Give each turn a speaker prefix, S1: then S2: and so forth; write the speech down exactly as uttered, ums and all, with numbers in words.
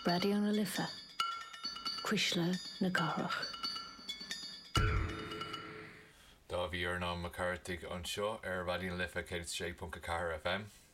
S1: Radio na Lifa. Quisle na Garach.
S2: Dá bhí ar ná McCarthy an seo ar Radio na Lifa cé sé F M.